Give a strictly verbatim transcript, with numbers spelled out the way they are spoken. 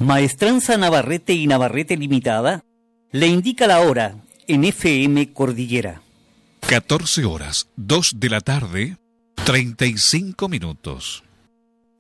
Maestranza Navarrete y Navarrete Limitada le indica la hora en F M Cordillera. catorce horas, dos de la tarde, treinta y cinco minutos.